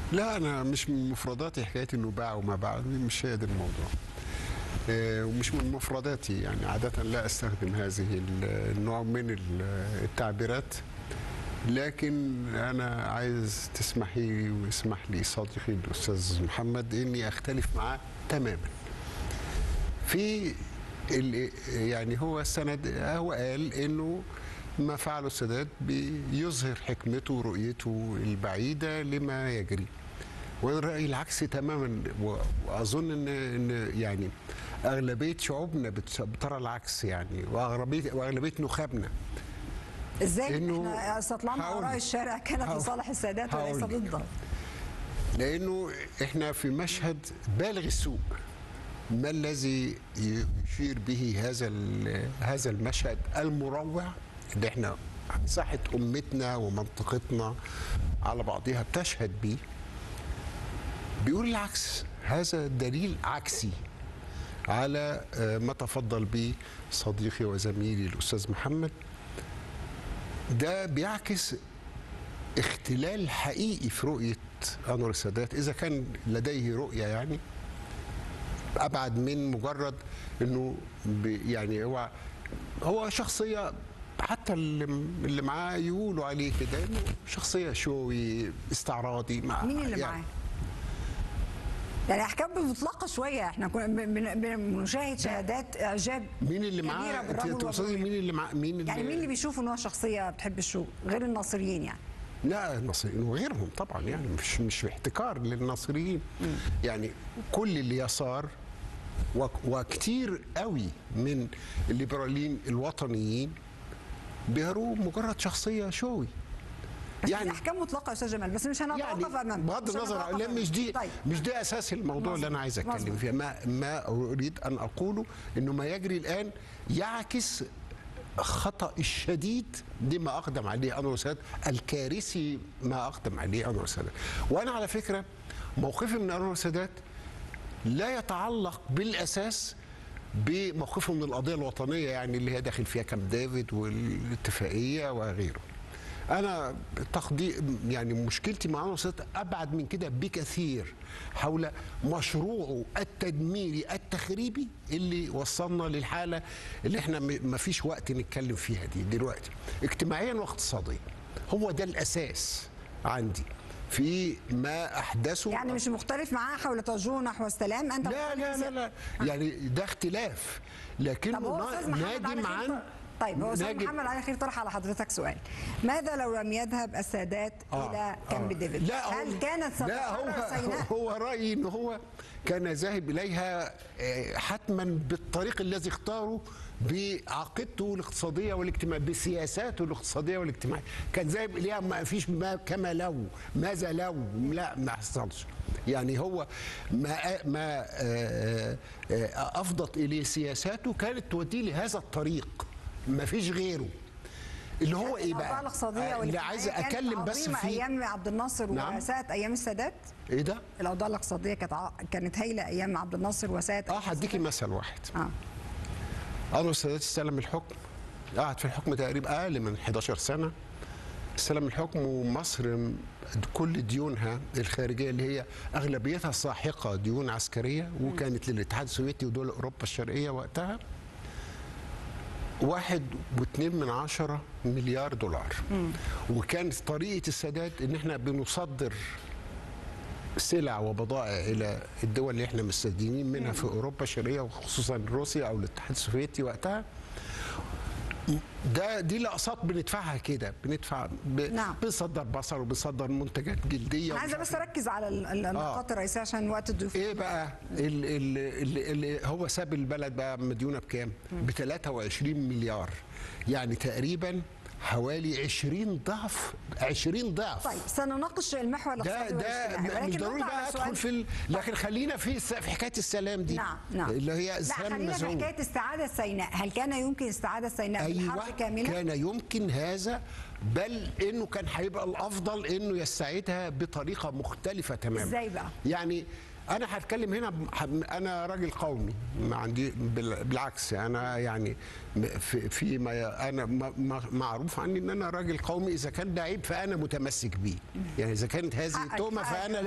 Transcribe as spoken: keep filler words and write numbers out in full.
لا أنا مش من مفرداتي حكاية إنه باع وما باع، مش هي ده الموضوع. آه، ومش من مفرداتي، يعني عادة لا أستخدم هذه النوع من التعبيرات. لكن أنا عايز تسمحي ويسمح لي صديقي الأستاذ محمد إني أختلف معاه تماما. في يعني هو السند هو قال إنه ما فعله السادات بيظهر حكمته ورؤيته البعيدة لما يجري. وانا رايي العكس تماما، واظن ان ان يعني اغلبيه شعوبنا بترى العكس، يعني واغلبيه واغلبيه نخبنا. ازاي احنا استطلعنا اراء الشارع كانت لصالح السادات وليس ضده؟ لانه احنا في مشهد بالغ السوء. ما الذي يشير به هذا هذا المشهد المروع اللي احنا صحه امتنا ومنطقتنا على بعضها بتشهد به؟ بيقول العكس. هذا دليل عكسي على ما تفضل به صديقي وزميلي الأستاذ محمد. ده بيعكس اختلال حقيقي في رؤية أنور السادات، إذا كان لديه رؤية يعني أبعد من مجرد إنه يعني هو هو شخصية، حتى اللي معاه يقولوا عليه كده إنه شخصية شوي استعراضي. مع مين اللي معاه؟ يعني احكام مطلقه شويه، احنا كنا بنشاهد شهادات اعجاب. مين اللي معاه؟ تقصدي مين اللي معاه؟ مين اللي يعني مين اللي بيشوف ان هو شخصيه بتحب الشوق غير الناصريين يعني؟ لا الناصريين وغيرهم طبعا، يعني مش مش احتكار للناصريين. يعني كل اليسار وكتير قوي من الليبراليين الوطنيين بيروه مجرد شخصيه شوي. يعني احكام مطلقه يا استاذ جمال، بس مش هنتوقف يعني امام بغض النظر. لا مش دي طيب. مش ده اساس الموضوع مزبط. اللي انا عايز اتكلم فيه. ما ما اريد ان اقوله انه ما يجري الان يعكس خطا الشديد لما اقدم عليه انور السادات، الكارثي ما اقدم عليه انور السادات. وانا على فكره موقفي من انور السادات لا يتعلق بالاساس بموقفه من القضيه الوطنيه، يعني اللي هي داخل فيها كامب ديفيد والاتفاقيه وغيره. أنا تقدير يعني مشكلتي مع أنور السادات أبعد من كده بكثير، حول مشروعه التدميري التخريبي اللي وصلنا للحالة اللي احنا ما فيش وقت نتكلم فيها دي دلوقتي، اجتماعيا واقتصاديا. هو ده الأساس عندي في ما أحدثه. يعني مش مختلف معاه حول توجهه نحو السلام؟ أنت لا لا لا لا يعني ده اختلاف، لكنه نادم عن. طيب هو استاذ محمد علي خير طرح على حضرتك سؤال: ماذا لو لم يذهب السادات آه الى كامب آه ديفيد؟ لا هل كانت لا هو سيناء؟ هو رايي ان هو كان ذاهب اليها حتما بالطريق الذي اختاره، بعقيدته الاقتصاديه والاجتماعيه، بسياساته الاقتصاديه والاجتماعيه، كان ذاهب اليها. ما فيش ما كما لو ماذا لو، لا ما حصلش. يعني هو ما ما افضت اليه سياساته كانت توديه لهذا الطريق، ما فيش غيره. اللي هو ايه بقى؟ الاقتصاديه اللي عايز اتكلم بس فيه ايام عبد الناصر نعم. وساءت ايام السادات. ايه ده؟ الاوضاع الاقتصاديه كانت ع... كانت هايله ايام عبد الناصر وساءت. اه هديكي مثل واحد. اه انور السادات استلم الحكم، قعد في الحكم تقريبا اقل من حداشر سنه. استلم الحكم ومصر كل ديونها الخارجيه اللي هي اغلبيتها ساحقه ديون عسكريه، وكانت للاتحاد السوفيتي ودول اوروبا الشرقيه وقتها، واحد واثنين من عشرة مليار دولار. مم. وكانت طريقة السادات ان احنا بنصدر سلع وبضائع الى الدول اللي احنا مستدينين منها في اوروبا الشرقية، وخصوصا روسيا او الاتحاد السوفيتي وقتها. ده دي الاقساط بندفعها كده، بندفع ب... نعم. بنصدر بصر وبنصدر منتجات جلديه. انا عايزه بس اركز على النقاط آه. الرئيسيه عشان وقت الضيوف. ايه بقى اللي, اللي, اللي هو ساب البلد بقى مديونه بكام؟ ب ثلاثة وعشرين مليار، يعني تقريبا حوالي عشرين ضعف. عشرين ضعف. طيب سنناقش المحور الاقتصادي ده ده مش ضروري بقى ادخل في ال... لكن خلينا في في حكايه السلام دي. نعم نعم. اللي هي السلام المزعوم. لا خلينا في حكايه استعاده سيناء. هل كان يمكن استعاده سيناء أيوة بالحرب كامله؟ كان يمكن هذا، بل انه كان هيبقى الافضل انه يستعيدها بطريقه مختلفه تماما. ازاي بقى؟ يعني انا هتكلم هنا، انا راجل قومي، ما عندي بالعكس. انا يعني في في ما انا معروف عني ان انا راجل قومي. اذا كان ده عيب فانا متمسك بيه، يعني اذا كانت هذه التهمه فانا